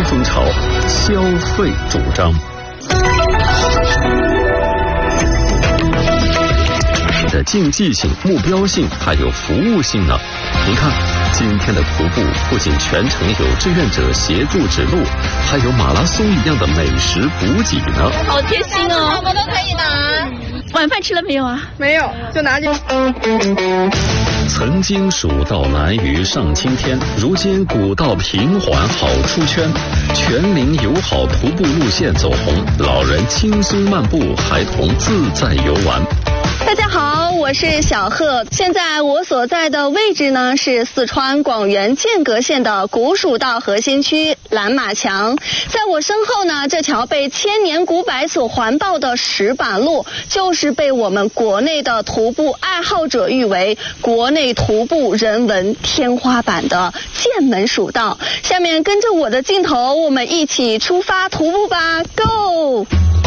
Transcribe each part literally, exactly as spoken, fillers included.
风潮，消费主张。的竞技性、目标性还有服务性呢？您看，今天的徒步不仅全程有志愿者协助指路，还有马拉松一样的美食补给呢。 好贴心哦，什么都可以拿。晚饭吃了没有啊？ 没有，就拿去。 曾经蜀道难于上青天，如今古道平缓好出圈。全龄友好徒步路线走红，老人轻松漫步，孩童自在游玩。 大家好，我是小贺。现在我所在的位置呢是四川广元间隔县的古蜀道核心区蓝马墙。在我身后呢，这条被千年古柏所环抱的石板路，就是被我们国内的徒步爱好者誉为国内徒步人文天花板的剑门蜀道。下面跟着我的镜头，我们一起出发徒步吧 ，Go！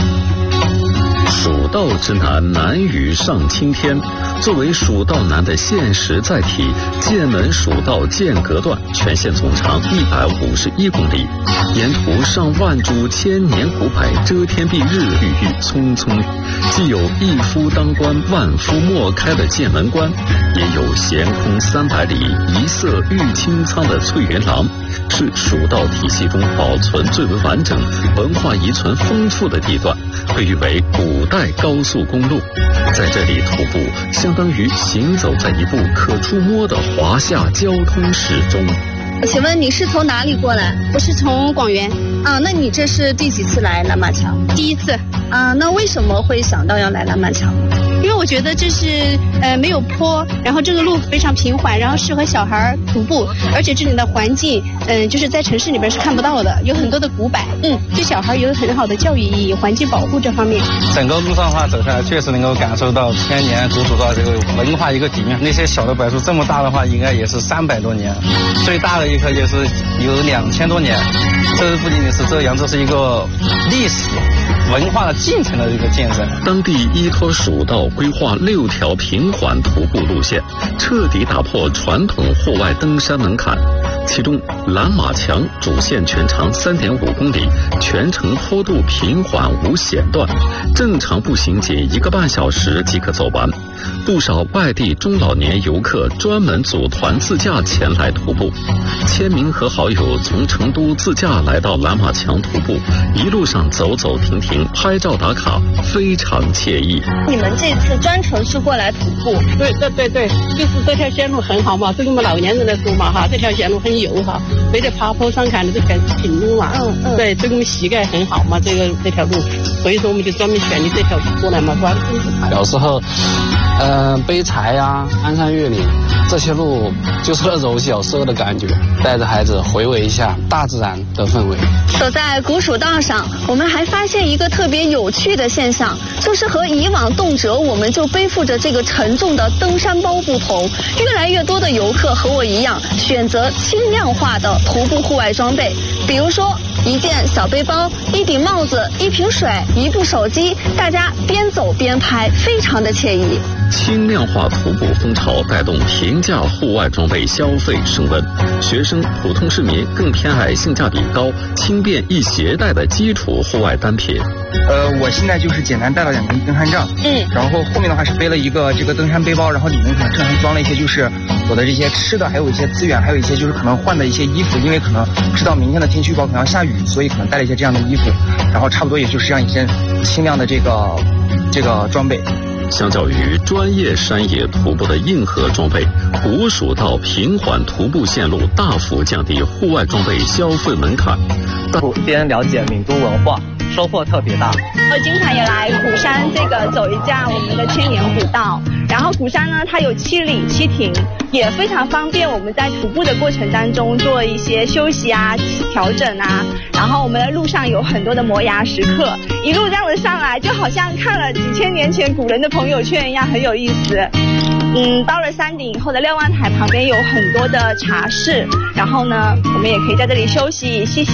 蜀道之难，难于上青天。作为蜀道难的现实载体，剑门蜀道间隔段全线总长一百五十一公里，沿途上万株千年古柏遮天蔽日，郁郁葱葱。既有一夫当关，万夫莫开的剑门关，也有闲空三百里，一色玉清苍的翠云廊，是蜀道体系中保存最为完整、文化遗存丰富的地段，被誉为古代高速公路。在这里徒步，相当于行走在一部可触摸的华夏交通史中。 请问你是从哪里过来？ 我是从广元。 啊，那你这是第几次来蓝马墙？ 第一次。 啊，那为什么会想到要来蓝马墙？ 因为我觉得这是呃没有坡，然后这个路非常平缓，然后适合小孩徒步，而且这里的环境，嗯、呃，就是在城市里边是看不到的，有很多的古柏，嗯，对小孩有很好的教育意义，环境保护这方面。 整个路上的话走下来，确实能够感受到千年古蜀道这个文化一个底蕴。那些小的柏树这么大的话，应该也是三百多年，最大的一棵也是有两千多年。这不仅仅是这样，这是一个历史文化的进程的一个见证。 当地依托蜀道规划六条平缓徒步路线，彻底打破传统户外登山门槛。其中蓝马墙主线全长三点五公里，全程坡度平缓无险段，正常步行仅一个半小时即可走完。不少外地中老年游客专门组团自驾前来徒步。千名和好友从成都自驾来到蓝马墙徒步，一路上走走停停，拍照打卡，非常惬意。 你们这次专程是过来徒步？ 对对对对，就是这条线路很好嘛，对我们老年人来说嘛哈，这条线路很友好，没得爬坡上看的都全是平路嘛，嗯嗯，对，对我们膝盖很好嘛，这个这条路，所以说我们就专门选的这条路过来嘛，专程是爬。 有时候，呃，背柴呀、翻山越岭，这些路就是那种小时候的感觉，带着孩子回味一下大自然的氛围。 走在古蜀道上，我们还发现一个特别有趣的现象，就是和以往动辄我们就背负着这个沉重的登山包不同，越来越多的游客和我一样选择轻量化的徒步户外装备，比如说一件小背包、一顶帽子、一瓶水、一部手机，大家边走边拍，非常的惬意。 轻量化徒步风潮带动平价户外装备消费升温，学生、普通市民更偏爱性价比高、轻便易携带的基础户外单品。 呃，我现在就是简单带了两根登山杖，嗯，然后后面的话是背了一个这个登山背包，然后里面可能正常装了一些就是我的这些吃的，还有一些资源，还有一些就是可能换的一些衣服，因为可能知道明天的天气预报可能要下雨，所以可能带了一些这样的衣服，然后差不多也就是这样一件轻量的这个这个装备。 相较于专业山野徒步的硬核装备，古蜀道平缓徒步线路大幅降低户外装备消费门槛。 边了解闽都文化，收获特别大。 我经常也来鼓山这个走一下我们的千年古道，然后鼓山呢它有七里七亭，也非常方便我们在徒步的过程当中做一些休息啊、调整啊。然后我们的路上有很多的摩崖石刻，一路这样子上来，就好像看了几千年前古人的朋友圈一样，很有意思。嗯，到了山顶以后的瞭望台旁边有很多的茶室，然后呢，我们也可以在这里休息、歇歇